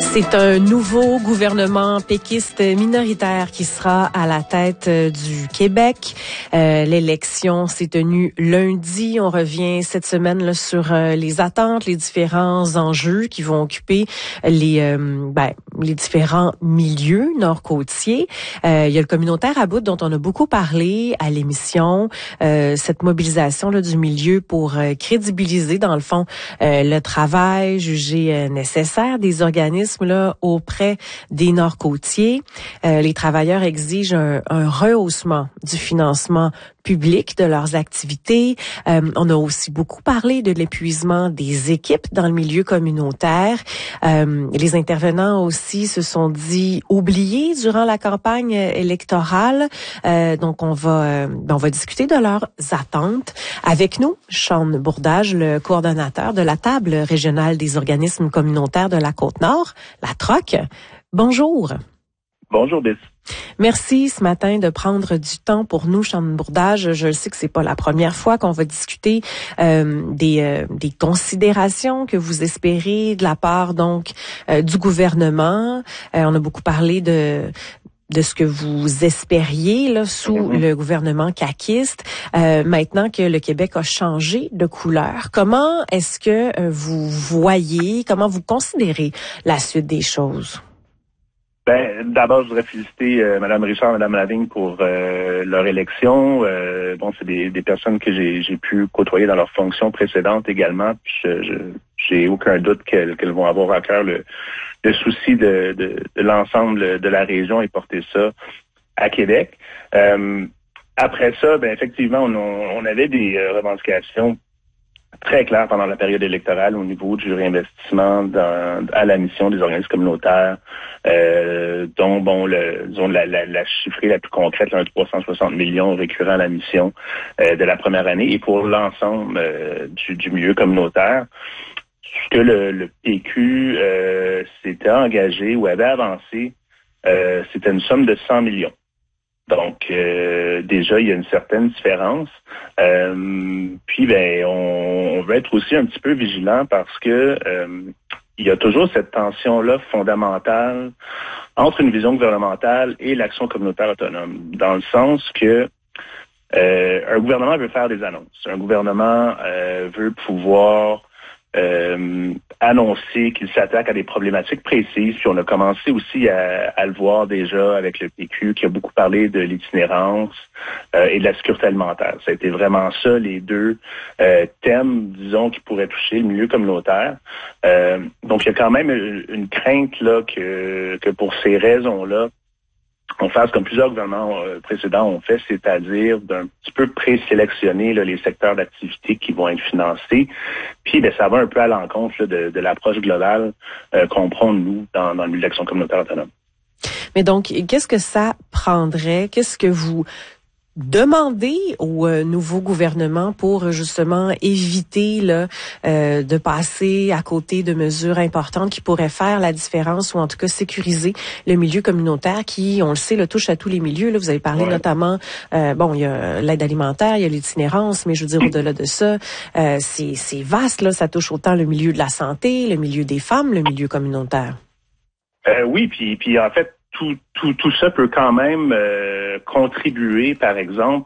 C'est un nouveau gouvernement péquiste minoritaire qui sera à la tête du Québec. L'élection s'est tenue lundi. On revient cette semaine là, sur les attentes, les différents enjeux qui vont occuper les différents milieux nord-côtiers. Il y a le communautaire à bout dont on a beaucoup parlé à l'émission. Cette mobilisation là, du milieu pour crédibiliser, dans le fond, le travail jugé nécessaire des organismes là auprès des nord-côtiers. Les travailleurs exigent un rehaussement du financement public de leurs activités. On a aussi beaucoup parlé de l'épuisement des équipes dans le milieu communautaire. Les intervenants aussi se sont dit oubliés durant la campagne électorale. Donc, on va discuter de leurs attentes. Avec nous, Sean Bourdage, le coordonnateur de la table régionale des organismes communautaires de la Côte-Nord, la TROC. Bonjour. Bonjour, Biss. Merci ce matin de prendre du temps pour nous, Sean Bourdage. Je sais que c'est pas la première fois qu'on va discuter des considérations que vous espérez de la part donc du gouvernement. On a beaucoup parlé de ce que vous espériez là sous le gouvernement caquiste. Maintenant que le Québec a changé de couleur, comment est-ce que comment vous considérez la suite des choses? D'abord, je voudrais féliciter Mme Richard et Mme Lavigne pour leur élection. C'est des personnes que j'ai pu côtoyer dans leurs fonctions précédentes également. Puis j'ai aucun doute qu'elles vont avoir à cœur le souci de l'ensemble de la région et porter ça à Québec. Après ça, effectivement, on avait des revendications très clair pendant la période électorale au niveau du réinvestissement à la mission des organismes communautaires, dont la chiffrée la plus concrète, 360 millions récurrents à la mission de la première année et pour l'ensemble du milieu communautaire. Ce que le PQ s'était engagé ou avait avancé, c'était une somme de 100 millions. Donc, déjà, il y a une certaine différence. Puis, on veut être aussi un petit peu vigilant parce que il y a toujours cette tension-là fondamentale entre une vision gouvernementale et l'action communautaire autonome, dans le sens que un gouvernement veut faire des annonces. Un gouvernement veut pouvoir annoncer qu'il s'attaque à des problématiques précises. Puis on a commencé aussi à le voir déjà avec le PQ qui a beaucoup parlé de l'itinérance et de la sécurité alimentaire. Ça a été vraiment ça, les deux thèmes, disons, qui pourraient toucher le milieu communautaire. Donc il y a quand même une crainte là que pour ces raisons-là, on fasse comme plusieurs gouvernements précédents ont fait, c'est-à-dire d'un petit peu présélectionner là, les secteurs d'activité qui vont être financés. Puis ça va un peu à l'encontre là, de l'approche globale qu'on prend, nous, dans le milieu de l'action communautaire autonome. Mais donc, qu'est-ce que ça prendrait? Qu'est-ce que vous demandez au nouveau gouvernement pour justement éviter là, de passer à côté de mesures importantes qui pourraient faire la différence ou en tout cas sécuriser le milieu communautaire qui, on le sait, touche à tous les milieux. Là, vous avez parlé notamment, il y a l'aide alimentaire, il y a l'itinérance, mais je veux dire au-delà de ça, c'est vaste. Là, ça touche autant le milieu de la santé, le milieu des femmes, le milieu communautaire. Oui, puis en fait, tout ça peut quand même contribuer, par exemple,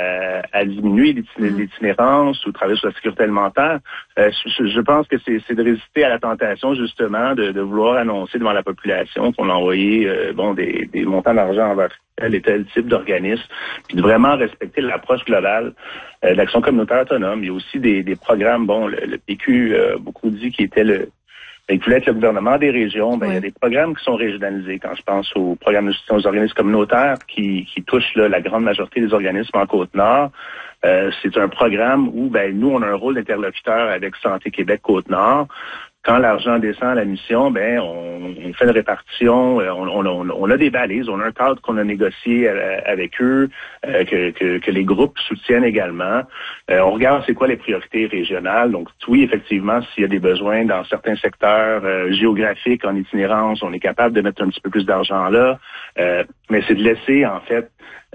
à diminuer l'itinérance ou travailler sur la sécurité alimentaire. Je pense que c'est de résister à la tentation, justement, de vouloir annoncer devant la population qu'on a envoyé des montants d'argent envers tel et tel type d'organisme, puis de vraiment respecter l'approche globale de l'action communautaire autonome. Il y a aussi des programmes, le PQ a beaucoup dit qu'il était il voulait être le gouvernement des régions. Il y a des programmes qui sont régionalisés. Quand je pense au programme de soutien aux organismes communautaires qui touchent là, la grande majorité des organismes en Côte-Nord, c'est un programme où nous, on a un rôle d'interlocuteur avec Santé Québec Côte-Nord. Quand l'argent descend à la mission, on fait une répartition, on a des balises, on a un cadre qu'on a négocié avec eux, que les groupes soutiennent également. On regarde c'est quoi les priorités régionales. Donc oui, effectivement, s'il y a des besoins dans certains secteurs géographiques en itinérance, on est capable de mettre un petit peu plus d'argent là. Mais c'est de laisser en fait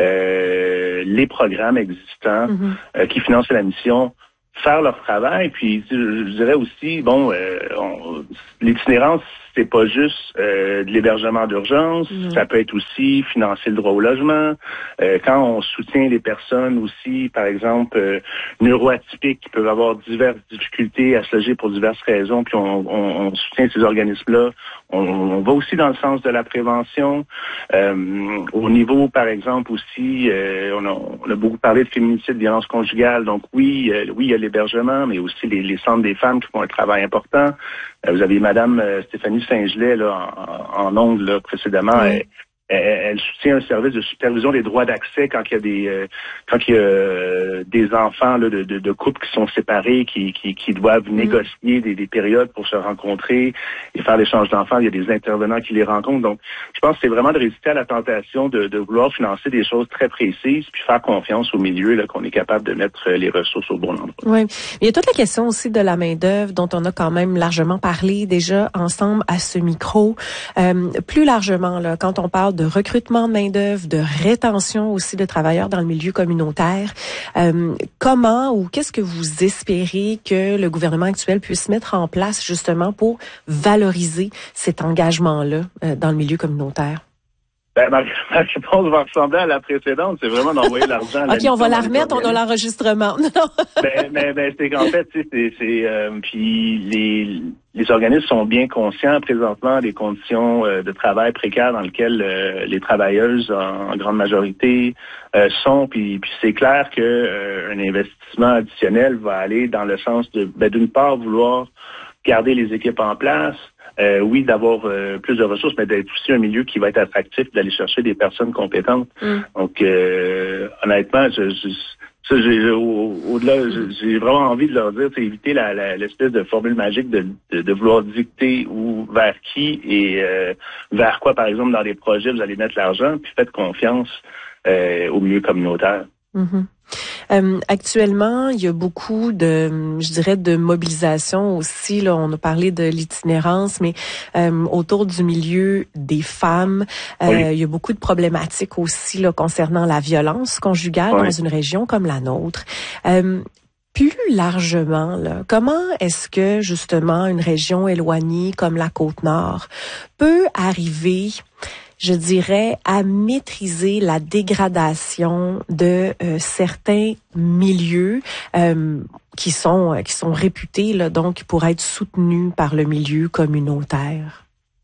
les programmes existants qui financent la mission faire leur travail. Puis je dirais aussi, l'itinérance, c'est pas juste de l'hébergement d'urgence, ça peut être aussi financer le droit au logement. Quand on soutient les personnes aussi, par exemple, neuroatypiques qui peuvent avoir diverses difficultés à se loger pour diverses raisons, puis on soutient ces organismes-là, on va aussi dans le sens de la prévention. Au niveau, par exemple, aussi, on a beaucoup parlé de féminicide, de violence conjugale. Donc oui, il y a l'hébergement, mais aussi les centres des femmes qui font un travail important. Vous avez Madame Stéphanie Saint-Gelais là, en ongle là, précédemment. Oui. Elle soutient un service de supervision des droits d'accès quand il y a des enfants là, de couples qui sont séparés, qui doivent négocier des périodes pour se rencontrer et faire l'échange d'enfants. Il y a des intervenants qui les rencontrent. Donc, je pense que c'est vraiment de résister à la tentation de vouloir financer des choses très précises puis faire confiance au milieu là, qu'on est capable de mettre les ressources au bon endroit. Oui. Il y a toute la question aussi de la main-d'œuvre dont on a quand même largement parlé déjà ensemble à ce micro. Plus largement, là, quand on parle de recrutement de main-d'œuvre, de rétention aussi de travailleurs dans le milieu communautaire. Comment ou qu'est-ce que vous espérez que le gouvernement actuel puisse mettre en place justement pour valoriser cet engagement-là dans le milieu communautaire? Ma réponse va ressembler à la précédente. C'est vraiment d'envoyer l'argent. OK, on va la remettre, on a l'enregistrement. C'est qu'en fait, puis les organismes sont bien conscients présentement des conditions de travail précaires dans lesquelles les travailleuses, en grande majorité, sont. Puis c'est clair que un investissement additionnel va aller dans le sens de, d'une part, vouloir garder les équipes en place. Oui, d'avoir plus de ressources, mais d'être aussi un milieu qui va être attractif, d'aller chercher des personnes compétentes. Donc, honnêtement, au-delà, j'ai vraiment envie de leur dire, c'est éviter l'espèce de formule magique de vouloir dicter ou vers qui et vers quoi, par exemple, dans les projets, vous allez mettre l'argent, puis faites confiance au milieu communautaire. Actuellement, il y a beaucoup de mobilisation aussi. Là, on a parlé de l'itinérance, mais autour du milieu des femmes, il y a beaucoup de problématiques aussi là, concernant la violence conjugale dans une région comme la nôtre. Plus largement, là, comment est-ce que justement une région éloignée comme la Côte-Nord peut arriver, je dirais, à maîtriser la dégradation de certains milieux qui sont réputés là, donc pour être soutenus par le milieu communautaire?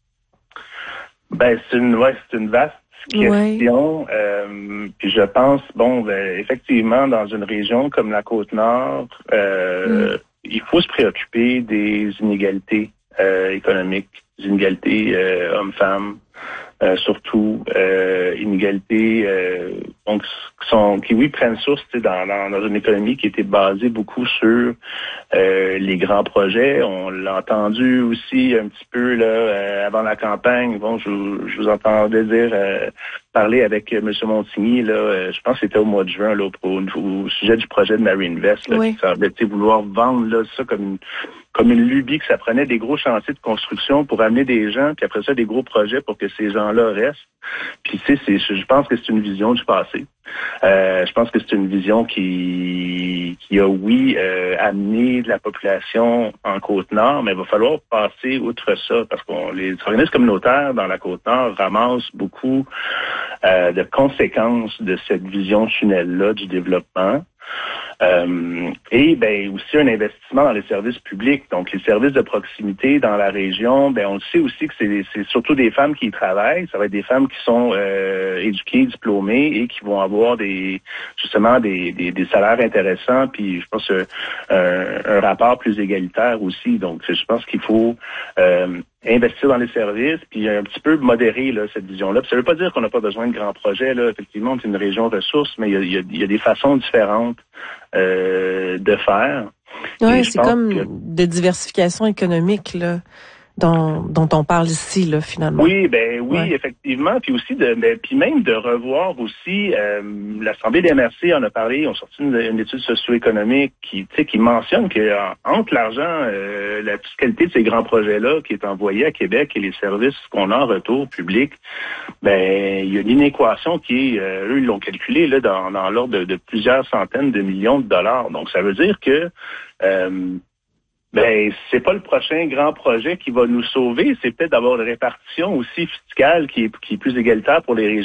C'est une vaste question. Puis je pense, effectivement, dans une région comme la Côte-Nord, il faut se préoccuper des inégalités économiques, des inégalités hommes-femmes. Surtout inégalités qui prennent source dans une économie qui était basée beaucoup sur les grands projets. On l'a entendu aussi un petit peu là avant la campagne. Je vous entendais dire parler avec M. Montigny là. Je pense que c'était au mois de juin là au sujet du projet de Marinvest là, qui semblait vouloir vendre là ça comme une lubie, que ça prenait des gros chantiers de construction pour amener des gens, puis après ça, des gros projets pour que ces gens-là restent. Puis je pense que c'est une vision du passé. Je pense que c'est une vision qui a, amené de la population en Côte-Nord, mais il va falloir passer outre ça, parce que les organismes communautaires dans la Côte-Nord ramassent beaucoup de conséquences de cette vision tunnel-là du développement. Et aussi un investissement dans les services publics, donc les services de proximité dans la région. On le sait aussi que c'est surtout des femmes qui y travaillent. Ça va être des femmes qui sont éduquées, diplômées et qui vont avoir des salaires intéressants. Puis je pense un rapport plus égalitaire aussi. Donc je pense qu'il faut investir dans les services, puis un petit peu modérer là, cette vision-là. Puis ça ne veut pas dire qu'on n'a pas besoin de grands projets. Là. Effectivement, c'est une région ressource, mais il y a des façons différentes de faire. Oui, c'est comme de diversification économique là, dont on parle ici là finalement. Oui, effectivement, puis aussi puis même de revoir aussi l'Assemblée des MRC en a parlé, on sorti une étude socio-économique qui mentionne que entre l'argent, la fiscalité de ces grands projets-là qui est envoyée à Québec et les services qu'on a en retour public, il y a une inéquation qui est, eux ils l'ont calculé là dans l'ordre de plusieurs centaines de millions de dollars. Donc ça veut dire que Ben, c'est pas le prochain grand projet qui va nous sauver, c'est peut-être d'avoir une répartition aussi fiscale qui est plus égalitaire pour les régions.